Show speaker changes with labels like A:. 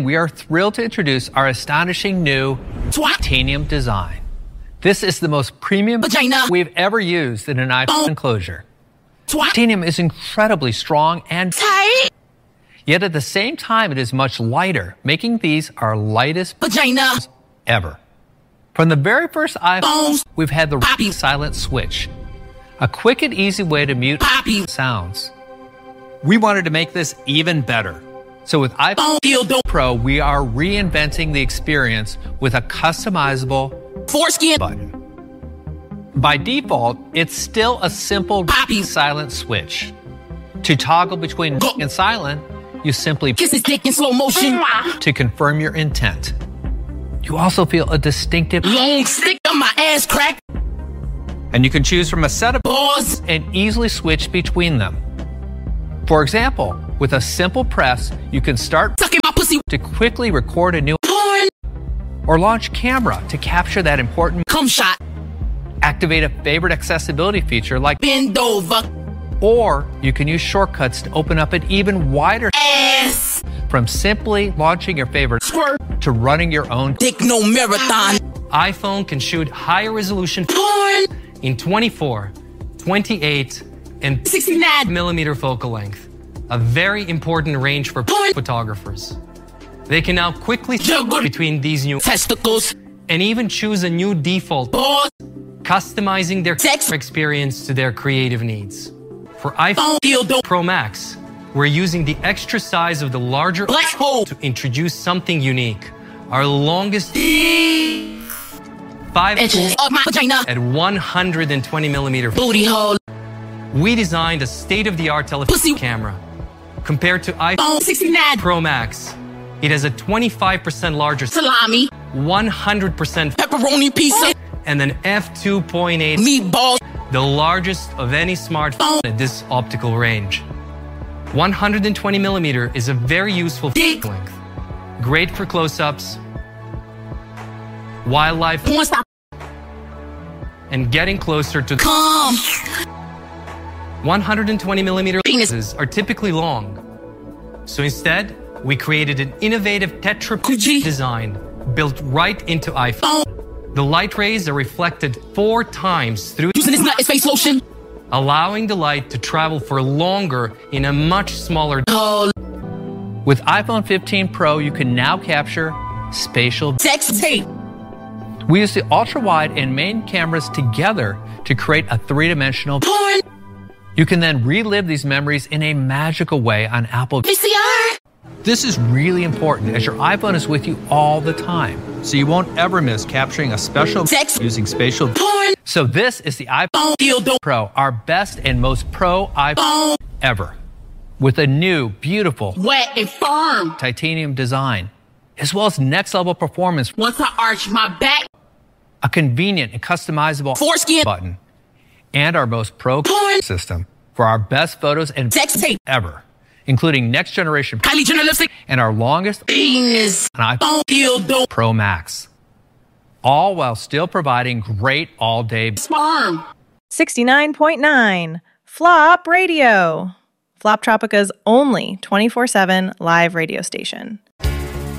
A: we are thrilled to introduce our astonishing new titanium design. This is the most premium we've ever used in an iPhone enclosure. Titanium is incredibly strong and tight, yet at the same time it is much lighter, making these our lightest ever. From the very first iPhones, we've had the silent switch, a quick and easy way to mute sounds. We wanted to make this even better. So with iPhone Pro, we are reinventing the experience with a customizable foreskin button. By default, it's still a simple silent switch. To toggle between and silent, you simply kiss his dick in slow motion to confirm your intent. You also feel a distinctive long stick on my ass crack. And you can choose from a set of balls and easily switch between them. For example, with a simple press, you can start sucking my pussy to quickly record a new porn, or launch camera to capture that important cum shot. Activate a favorite accessibility feature like bend over, or you can use shortcuts to open up an even wider ass. From simply launching your favorite squirt to running your own dick no marathon.
B: iPhone can shoot higher resolution porn in 24, 28, and 69 millimeter focal length, a very important range for photographers. They can now quickly juggle between these new testicles and even choose a new default, customizing their experience to their creative needs. For iPhone Pro Max, we're using the extra size of the larger black hole to introduce something unique. Our longest 5 inches of my vagina at 120 millimeter booty hole. We designed a state-of-the-art telephoto camera. Compared to iPhone 69 Pro Max, it has a 25% larger salami, 100% pepperoni pizza, and an f2.8 meatball, the largest of any smartphone at this optical range. 120 millimeter is a very useful length, great for close-ups, wildlife, and getting closer to 120 millimeter penises are typically long. So instead, we created an innovative tetra design built right into iPhone. The light rays are reflected 4 times through using his nut as face lotion, allowing the light to travel for longer in a much smaller hole.
A: With iPhone 15 Pro, you can now capture spatial
C: sex tape.
A: We use the ultra-wide and main cameras together to create a 3-dimensional porn. You can then relive these memories in a magical way on Apple
C: VCR.
A: This is really important as your iPhone is with you all the time, so you won't ever miss capturing a special sex using spatial porn. So this is the iPhone Pro, our best and most pro iPhone ever, with a new, beautiful,
C: wet and firm
A: titanium design, as well as next-level performance.
C: Once I arch my back,
A: a convenient and customizable
C: foreskin
A: button, and our most pro system for our best photos and
C: sex tape
A: ever, including next generation
C: Kylie Jenner lipstick
A: and our longest
C: penis
A: on iPhone Pro Max, all while still providing great all-day
C: sperm.
D: 69.9 Flop Radio, Flop Tropica's only 24/7 live radio station.